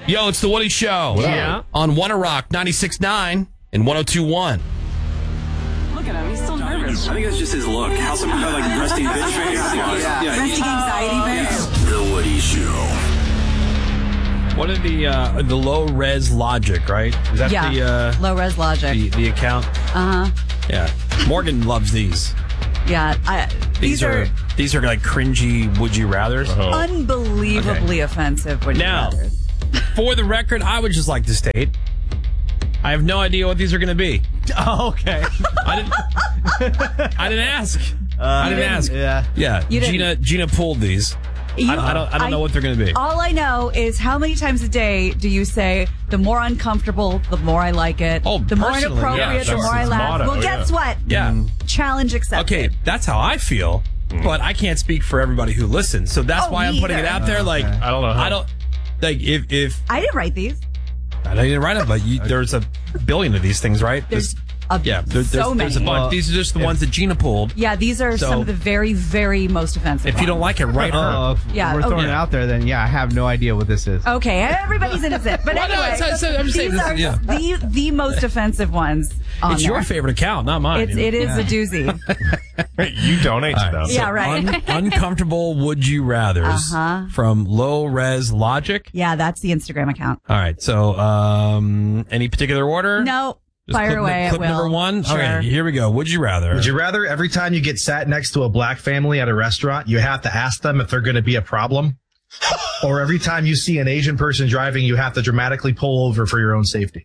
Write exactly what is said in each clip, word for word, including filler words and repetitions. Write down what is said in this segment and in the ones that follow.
Yo, it's the Woody Show. Yeah. On One Rock ninety-six point nine and one oh two point one. Look at him. He's still nervous. I think that's just his look. How's some kind of like resting bitch face? Yeah. Yeah. Resting anxiety face. The Woody Show. What are the uh, the low res logic, right? Is that Yeah. the uh, Low res logic. the, the account? Uh huh. Yeah. Morgan loves these. Yeah. I, These, these are, are these are like cringy would you rathers. unbelievably offensive. Would you Now, rather. for the record, I would just like to state I have no idea what these are going to be. Oh, okay. I didn't. I didn't ask. Uh, I didn't ask. Yeah. Yeah. You didn't. Gina. Gina pulled these. You- I, I don't. I don't know what they're going to be. All I know is how many times a day do you say, the more uncomfortable, the more I like it. Oh, the more personally, inappropriate, yeah, the sure. more I It's laugh. motto, well, guess yeah. what? Yeah. Challenge accepted. Okay, that's how I feel, but I can't speak for everybody who listens. So that's Oh, why I'm me putting it either. out there. Like, I don't know how- I don't like if if I didn't write these. I didn't write it, but you, there's a billion of these things, right? There's a, yeah, there, there's, so there's a many. bunch. Well, These are just the ones that Gina pulled. Yeah, these are So- some of the very, very most offensive If you don't ones. like it, write her. Oh, if Yeah, we're throwing okay. it out there, then yeah, I have no idea what this is. Okay, everybody's innocent. But Well, no, anyway, it's- it's- I'm just saying these this- are yeah. the, the most offensive ones on It's your there. favorite account, not mine. It's, it is a doozy. You donate to them. Yeah, right. Un- uncomfortable would you rather's Uh-huh. from Low Res Logic. Yeah, that's the Instagram account. All right, so um, any particular order? No, Just fire clip, away Clip at will. number one. Sure. Okay, here we go. Would you rather? Would you rather every time you get sat next to a black family at a restaurant, you have to ask them if they're going to be a problem? Or every time you see an Asian person driving, you have to dramatically pull over for your own safety?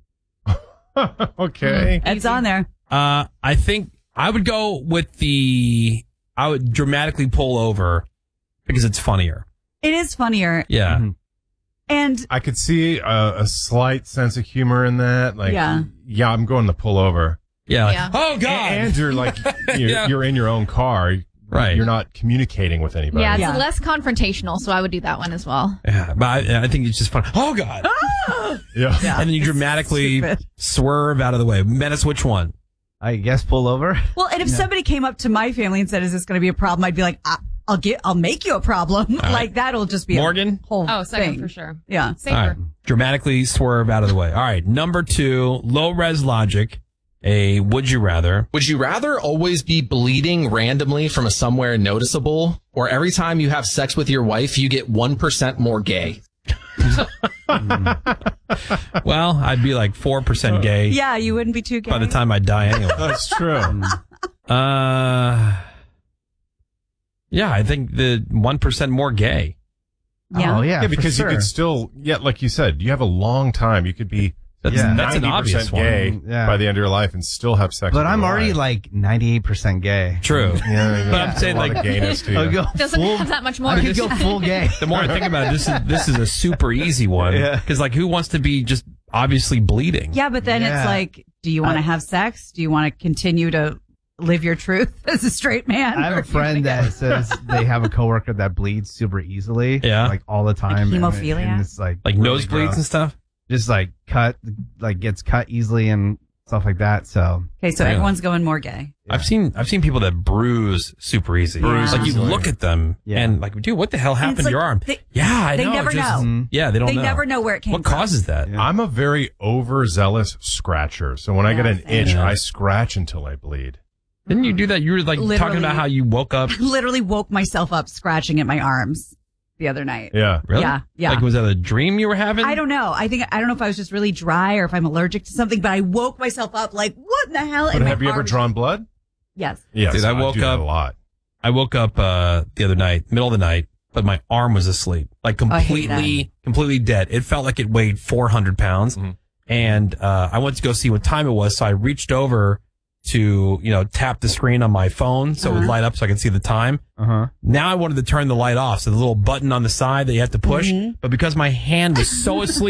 Okay. It's on there. Uh, I think I would go with the. I would dramatically pull over because it's funnier. It is funnier. Yeah. Mhm. And I could see a, a slight sense of humor in that. Like, Yeah. yeah, I'm going to pull over. Yeah. like, Yeah. oh God. And you're like, you're, Yeah. you're in your own car. Right. You're not communicating with anybody. Yeah, it's Yeah. less confrontational, so I would do that one as well. yeah, but I, I think it's just fun. Oh God. Yeah. yeah. And then you dramatically Stupid. swerve out of the way. Menace, which one? I guess pull over. Well, and if somebody came up to my family and said, "Is this going to be a problem?" I'd be like, I- "I'll get, I'll make you a problem." right. Like that'll just be Morgan? a whole Oh, second thing. for sure. Yeah. Safer. All right. Dramatically swerve out of the way. All right. Number two, Low Res Logic. A would you rather? Would you rather always be bleeding randomly from a somewhere noticeable, or every time you have sex with your wife, you get one percent more gay? Well, I'd be like four percent gay Yeah, you wouldn't be too gay. by the time I die anyway. That's true. Uh, yeah, I think the one percent more gay. Yeah. Oh, yeah. Yeah, for because sure. you could still, yeah, like you said, you have a long time. You could be That's, Yeah. that's an ninety obvious percent one. gay Yeah. by the end of your life and still have sex But with I'm your already wife. like ninety-eight percent gay. True. Yeah, But I'm saying, a lot like- of gayness to I'll you. go Doesn't full, have that much more. I could go full gay. The more I think about it, this is this is a super easy one. Yeah. Because like, who wants to be just obviously bleeding? Yeah, but then Yeah. it's like, do you want to I- have sex? Do you want to continue to live your truth as a straight man? I have Or a do you friend wanna that says they have a coworker that bleeds super easily. Yeah. Like all the time. and- hemophilia? And it's like, Like really nosebleeds gross. and stuff. Just like cut, like gets cut easily and stuff like that. So Okay, so Really? everyone's going more gay. I've seen I've seen people that bruise super easy. Bruise like you easily. look at them Yeah. and like, dude, what the hell happened it's to your like arm? they- yeah, I they know. never just- know. Yeah, they don't They know. never know where it came What from. causes that? Yeah. I'm a very overzealous scratcher. So when I get Yeah, an same. itch, Yeah. I scratch until I bleed. Didn't you do that? You were like talking Literally. about how you woke up. I literally woke myself up scratching at my arms the other night. Yeah. Really? Yeah, yeah. Like, was that a dream you were having? I don't know. I think I don't know if I was just really dry or if I'm allergic to something, but I woke myself up like, what in the hell? But And my have you ever arms- drawn blood? Yes. Yes. Dude, I woke do that up- a lot. I woke up uh, the other night, middle of the night, but my arm was asleep, like I hate completely, completely dead. It felt like it weighed four hundred pounds, Mhm. and uh, I went to go see what time it was. So I reached over to, you know, tap the screen on my phone so it would Uh-huh. light up so I could see the time. uh huh. Now I wanted to turn the light off, so the little button on the side that you have to push. Mhm. But because my hand was so asleep,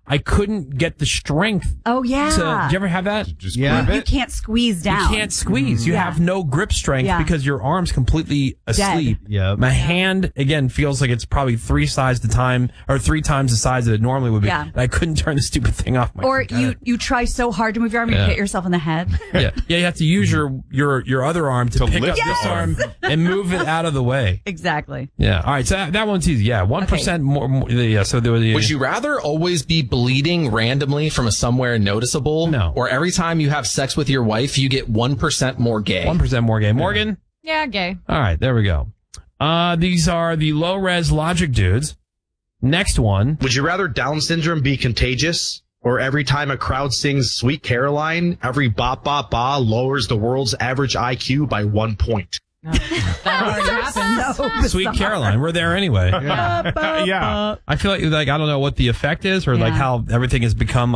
I couldn't get the strength. Oh, yeah. To, did you ever have that? Just Yeah. grip You it. can't squeeze down. You can't squeeze. You Yeah. have no grip strength Yeah. because your arm's completely asleep. Yep. My hand, again, feels like it's probably three size the time, or three times the size that it normally would be. Yeah. And I couldn't turn the stupid thing off. My Or God. you, you try so hard to move your arm, you Yeah. hit yourself in the head. yeah, yeah, you have to use your your your other arm to, To pick up lift this the arm and move it out of the way. Exactly. Yeah. All right. So that, that one's easy. Yeah, one percent more, more. Yeah. So there was the. Would you rather always be bleeding randomly from a somewhere noticeable? No. Or every time you have sex with your wife, you get one percent more gay? One percent more gay. Morgan. Yeah, gay. All right. There we go. Uh, these are the low res logic dudes. Next one. Would you rather Down syndrome be contagious? Or every time a crowd sings Sweet Caroline, every bop bop ba lowers the world's average I Q by one point? That already happened. So Sweet bizarre. Caroline. We're there anyway. Yeah. yeah. I feel like like I don't know what the effect is or like Yeah. how everything has become